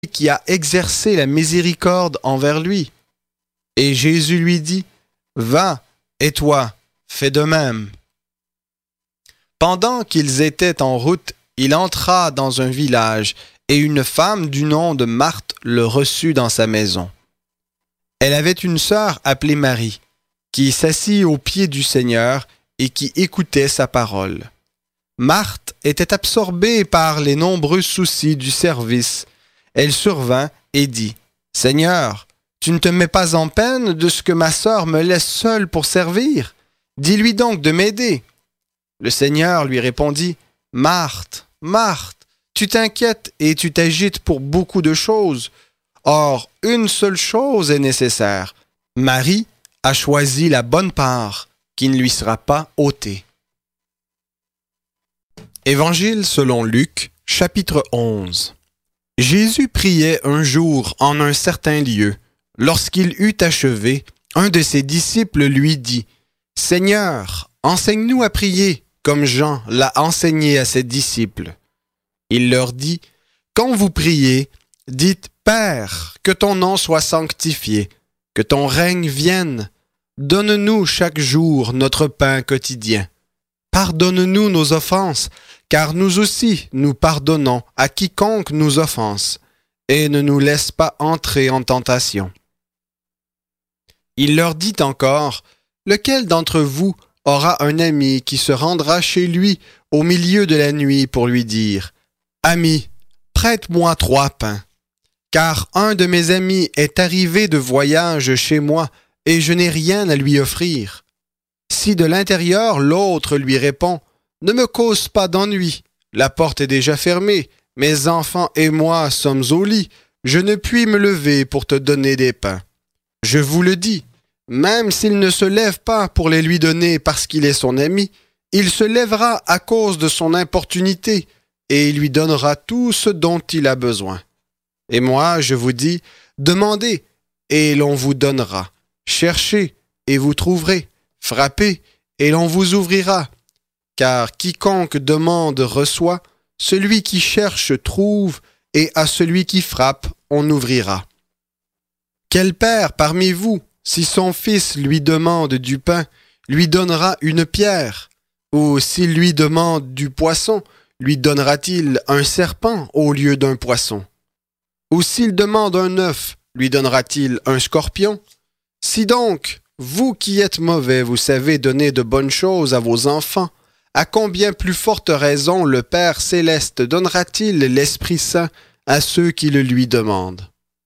qui a exercé la miséricorde envers lui. Et Jésus lui dit, « Va, et toi, fais de même. » Pendant qu'ils étaient en route, il entra dans un village, et une femme du nom de Marthe le reçut dans sa maison. Elle avait une sœur appelée Marie, qui s'assit aux pieds du Seigneur et qui écoutait sa parole. Marthe était absorbée par les nombreux soucis du service. Elle survint et dit, « Seigneur, tu ne te mets pas en peine de ce que ma sœur me laisse seule pour servir? Dis-lui donc de m'aider. » Le Seigneur lui répondit, « Marthe, Marthe, tu t'inquiètes et tu t'agites pour beaucoup de choses. Or, une seule chose est nécessaire. Marie a choisi la bonne part qui ne lui sera pas ôtée. » Évangile selon Luc, chapitre 11. Jésus priait un jour en un certain lieu. Lorsqu'il eut achevé, un de ses disciples lui dit, « Seigneur, enseigne-nous à prier, comme Jean l'a enseigné à ses disciples. » Il leur dit, « Quand vous priez, dites, Père, que ton nom soit sanctifié, que ton règne vienne. Donne-nous chaque jour notre pain quotidien. Pardonne-nous nos offenses, car nous aussi nous pardonnons à quiconque nous offense, et ne nous laisse pas entrer en tentation. » Il leur dit encore, « Lequel d'entre vous aura un ami qui se rendra chez lui au milieu de la nuit pour lui dire, « Ami, prête-moi 3 pains, car un de mes amis est arrivé de voyage chez moi et je n'ai rien à lui offrir. » Si de l'intérieur l'autre lui répond, « Ne me cause pas d'ennui, la porte est déjà fermée, mes enfants et moi sommes au lit, je ne puis me lever pour te donner des pains. » Je vous le dis, même s'il ne se lève pas pour les lui donner parce qu'il est son ami, il se lèvera à cause de son importunité et il lui donnera tout ce dont il a besoin. Et moi, je vous dis, demandez et l'on vous donnera, cherchez et vous trouverez, frappez et l'on vous ouvrira. Car quiconque demande reçoit, celui qui cherche trouve, et à celui qui frappe, on ouvrira. Quel père parmi vous, si son fils lui demande du pain, lui donnera une pierre? Ou s'il lui demande du poisson, lui donnera-t-il un serpent au lieu d'un poisson? Ou s'il demande un œuf, lui donnera-t-il un scorpion? Si donc, vous qui êtes mauvais, vous savez donner de bonnes choses à vos enfants, à combien plus forte raison le Père céleste donnera-t-il l'Esprit Saint à ceux qui le lui demandent?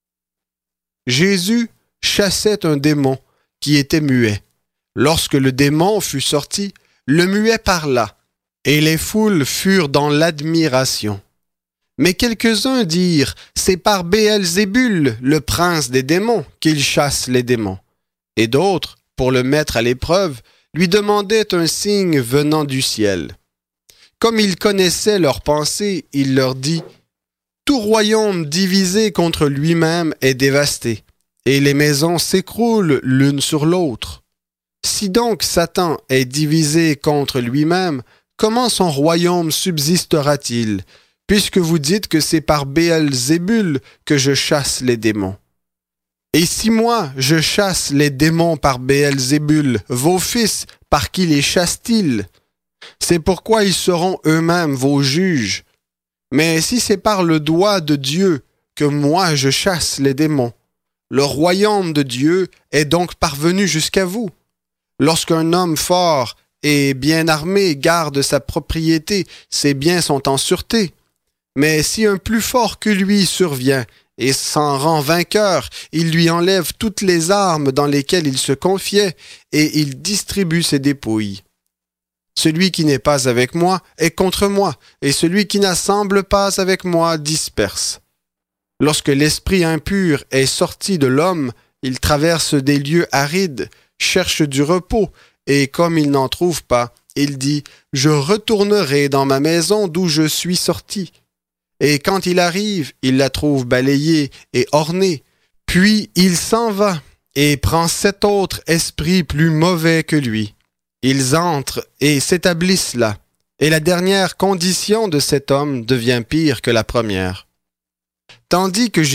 Jésus chassait un démon qui était muet. Lorsque le démon fut sorti, le muet parla, et les foules furent dans l'admiration. Mais quelques-uns dirent, « C'est par Béelzébul, le prince des démons, qu'il chasse les démons. » Et d'autres, pour le mettre à l'épreuve, lui demandaient un signe venant du ciel. Comme il connaissait leurs pensées, il leur dit, « Tout royaume divisé contre lui-même est dévasté, et les maisons s'écroulent l'une sur l'autre. Si donc Satan est divisé contre lui-même, comment son royaume subsistera-t-il, puisque vous dites que c'est par Béelzébul que je chasse les démons? Et si moi, je chasse les démons par Béelzébul, vos fils, par qui les chassent-ils? C'est pourquoi ils seront eux-mêmes vos juges. Mais si c'est par le doigt de Dieu que moi je chasse les démons, le royaume de Dieu est donc parvenu jusqu'à vous. Lorsqu'un homme fort et bien armé garde sa propriété, ses biens sont en sûreté. Mais si un plus fort que lui survient et s'en rend vainqueur, il lui enlève toutes les armes dans lesquelles il se confiait et il distribue ses dépouilles. Celui qui n'est pas avec moi est contre moi, et celui qui n'assemble pas avec moi disperse. Lorsque l'esprit impur est sorti de l'homme, il traverse des lieux arides, cherche du repos, et comme il n'en trouve pas, il dit « Je retournerai dans ma maison d'où je suis sorti. » Et quand il arrive, il la trouve balayée et ornée. Puis il s'en va et prend 7 autres esprits plus mauvais que lui. Ils entrent et s'établissent là. Et la dernière condition de cet homme devient pire que la première. Tandis que